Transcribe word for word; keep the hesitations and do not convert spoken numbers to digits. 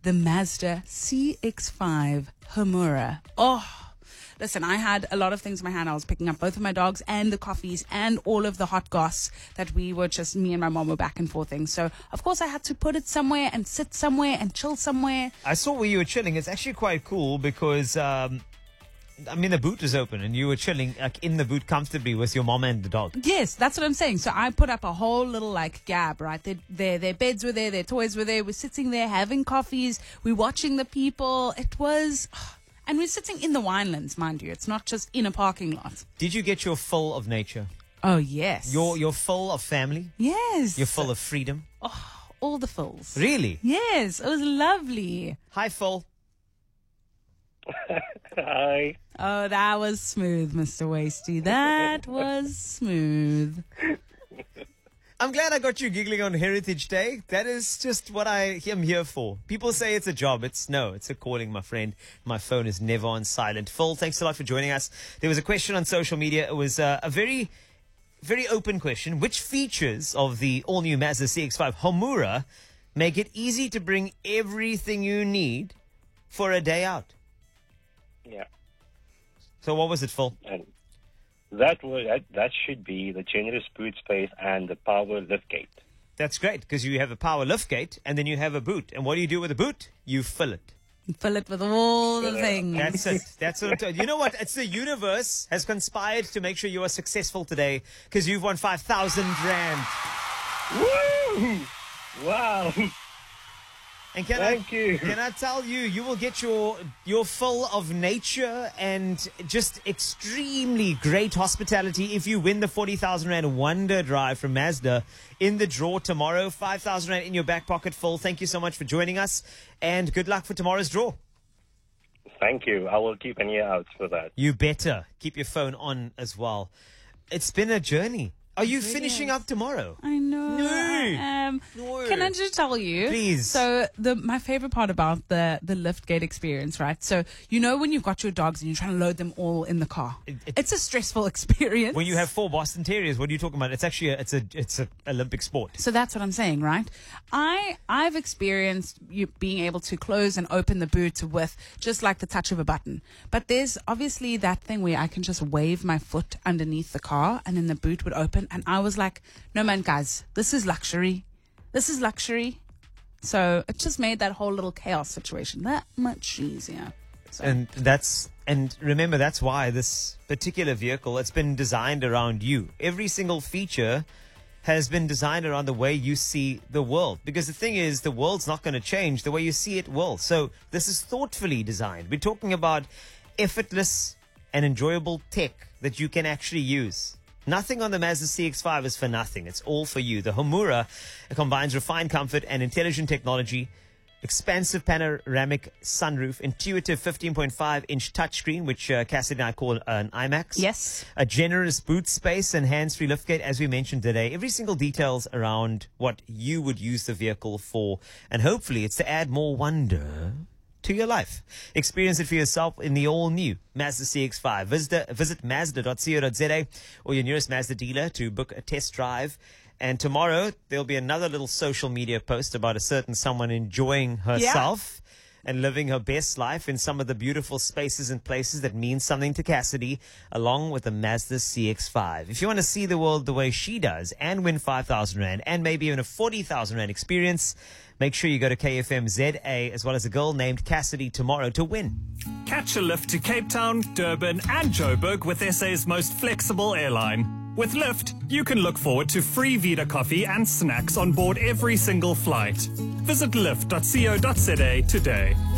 the Mazda C X five Homura. Oh, listen, I had a lot of things in my hand. I was picking up both of my dogs and the coffees and all of the hot goss that we were just, me and my mom were back and forthing. So, of course, I had to put it somewhere and sit somewhere and chill somewhere. I saw where you were chilling. It's actually quite cool because, um, I mean, the boot was open and you were chilling like in the boot comfortably with your mom and the dog. Yes, that's what I'm saying. So I put up a whole little like gab, right? Their, their, their beds were there, their toys were there. We're sitting there having coffees. We're watching the people. It was... And we're sitting in the winelands, mind you. It's not just in a parking lot. Did you get your full of nature? Oh, yes. You're, you're full of family? Yes. You're full of freedom? Oh, all the fills. Really? Yes, it was lovely. Hi, Phil. Hi. Oh, that was smooth, Mister Wasty. That was smooth. I'm glad I got you giggling on Heritage Day. That is just what I am here for. People say it's a job. It's no, it's a calling, my friend. My phone is never on silent. Phil, thanks a lot for joining us. There was a question on social media. It was uh, a very, very open question. Which features of the all-new Mazda C X five Homura make it easy to bring everything you need for a day out? Yeah. So what was it, Phil? And that was that, that should be the generous boot space and the power liftgate. That's great because you have a power liftgate and then you have a boot. And what do you do with a boot? You fill it. Fill it with all the things. That's it. That's what I'm talking. You know what? It's the universe has conspired to make sure you are successful today because you've won five thousand rand. Woo! Wow. And can Thank I, you. Can I tell you, you will get your your full of nature and just extremely great hospitality if you win the forty thousand rand Wonder Drive from Mazda in the draw tomorrow. five thousand rand in your back pocket, Phil. Thank you so much for joining us and good luck for tomorrow's draw. Thank you. I will keep an ear out for that. You better keep your phone on as well. It's been a journey. Are you finishing up tomorrow? I know. No. I am. No. Can I just tell you? Please. So the my favorite part about the the liftgate experience, right? So you know when you've got your dogs and you're trying to load them all in the car, It- it- it's a stressful experience. When you have four Boston Terriers, what are you talking about? It's actually a, it's a it's a Olympic sport. So that's what I'm saying, right? I I've experienced you being able to close and open the boot with just like the touch of a button. But there's obviously that thing where I can just wave my foot underneath the car and then the boot would open. And I was like, no man, guys, this is luxury. This is luxury. So it just made that whole little chaos situation that much easier. So. And that's and remember that's why this particular vehicle, it's been designed around you. Every single feature has been designed around the way you see the world. Because the thing is, the world's not going to change. The way you see it will. So this is thoughtfully designed. We're talking about effortless and enjoyable tech that you can actually use. Nothing on the Mazda C X five is for nothing. It's all for you. The Homura combines refined comfort and intelligent technology, expansive panoramic sunroof, intuitive fifteen point five inch touchscreen, which uh, Cassidy and I call an IMAX. Yes. A generous boot space and hands-free liftgate, as we mentioned today. Every single details around what you would use the vehicle for. And hopefully it's to add more wonder to your life. Experience it for yourself in the all-new Mazda C X five. Visit, visit mazda dot co dot za or your nearest Mazda dealer to book a test drive. And tomorrow, there'll be another little social media post about a certain someone enjoying herself and living her best life in some of the beautiful spaces and places that mean something to Cassidy, along with the Mazda C X five. If you want to see the world the way she does and win five thousand rand and maybe even a forty thousand rand experience, make sure you go to K F M Z A as well as a girl named Cassidy tomorrow to win. Catch a lift to Cape Town, Durban and Joburg with S A's most flexible airline. With Lyft, you can look forward to free Vita coffee and snacks on board every single flight. Visit lyft dot co dot za today.